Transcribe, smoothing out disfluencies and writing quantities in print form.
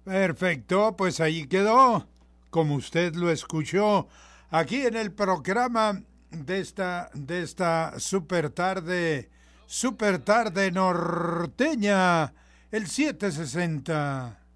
Perfecto, pues ahí quedó, como usted lo escuchó, aquí en el programa de esta super tarde norteña, el 760.